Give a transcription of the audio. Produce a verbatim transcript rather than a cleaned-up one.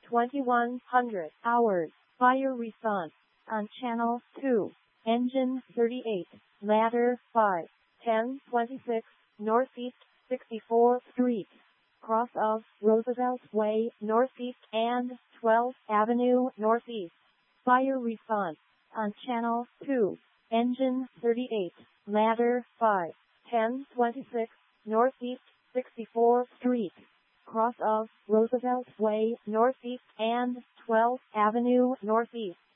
twenty-one hundred hours. Fire response on channel two. Engine thirty-eight. Ladder five. ten twenty-six Northeast sixty-fourth Street. Cross of Roosevelt Way Northeast and twelfth Avenue Northeast. Fire response on channel two. Engine thirty-eight. Ladder five. ten twenty-six Northeast sixty-fourth Street. Cross of Roosevelt Way Northeast and twelfth Avenue Northeast.